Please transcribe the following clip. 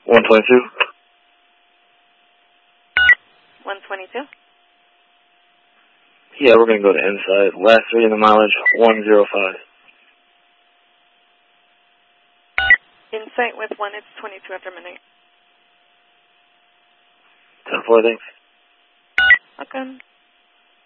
122. 122? Yeah, we're going to go to Inside. Last three in the mileage, 105. Insight with 1, it's 22 after midnight. 10-4, thanks. Welcome.